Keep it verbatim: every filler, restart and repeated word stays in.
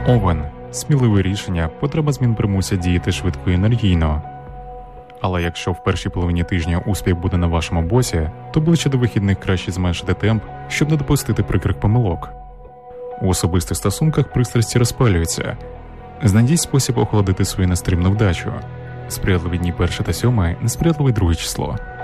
Овен. Сміливе рішення, потреба змін примусять діяти швидко і енергійно. Але якщо в першій половині тижня успіх буде на вашому боці, то ближче до вихідних краще зменшити темп, щоб не допустити прикрих помилок. У особистих стосунках пристрасті розпалюються. Знайдіть спосіб охолодити свою нестримну вдачу. Сприятливі дні перше та сьоме, несприятливе друге число.